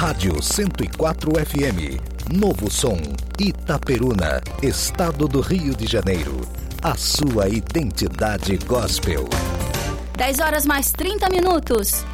Rádio 104 FM, Novo Som, Itaperuna, Estado do Rio de Janeiro. A sua identidade gospel. 10 horas mais 30 minutos.